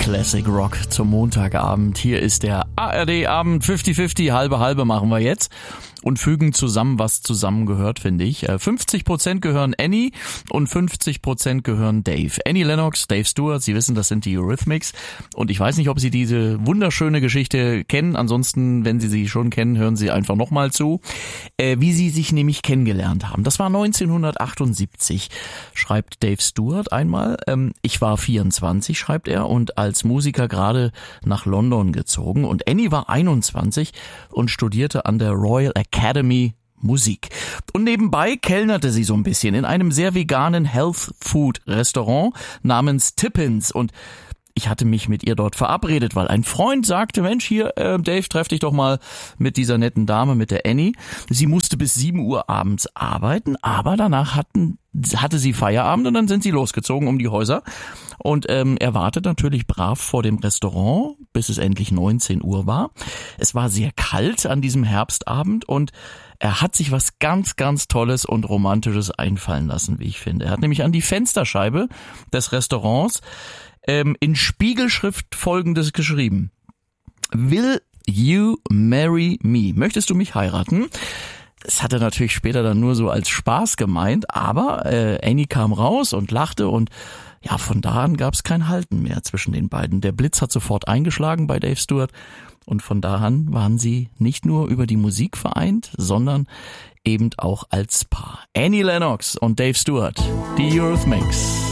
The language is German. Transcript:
Classic Rock zum Montagabend. Hier ist der ARD-Abend 50-50, halbe machen wir jetzt. Und fügen zusammen, was zusammengehört, finde ich. 50% gehören Annie und 50% gehören Dave. Annie Lennox, Dave Stewart, Sie wissen, das sind die Eurythmics. Und ich weiß nicht, ob Sie diese wunderschöne Geschichte kennen. Ansonsten, wenn Sie sie schon kennen, hören Sie einfach nochmal zu. Wie sie sich nämlich kennengelernt haben. Das war 1978, schreibt Dave Stewart einmal. Ich war 24, schreibt er, und als Musiker gerade nach London gezogen. Und Annie war 21 und studierte an der Royal Academy Musik. Und nebenbei kellnerte sie so ein bisschen in einem sehr veganen Health-Food-Restaurant namens Tippins. Und ich hatte mich mit ihr dort verabredet, weil ein Freund sagte, Mensch, hier, Dave, treff dich doch mal mit dieser netten Dame, mit der Annie. Sie musste bis 7 Uhr abends arbeiten, aber danach hatte sie Feierabend und dann sind sie losgezogen um die Häuser. Und er wartet natürlich brav vor dem Restaurant, bis es endlich 19 Uhr war. Es war sehr kalt an diesem Herbstabend und er hat sich was ganz, ganz Tolles und Romantisches einfallen lassen, wie ich finde. Er hat nämlich an die Fensterscheibe des Restaurants in Spiegelschrift Folgendes geschrieben: Will you marry me? Möchtest du mich heiraten? Das hat er natürlich später dann nur so als Spaß gemeint, aber Annie kam raus und lachte und ja, von da an gab es kein Halten mehr zwischen den beiden. Der Blitz hat sofort eingeschlagen bei Dave Stewart und von da an waren sie nicht nur über die Musik vereint, sondern eben auch als Paar. Annie Lennox und Dave Stewart, die Eurythmics.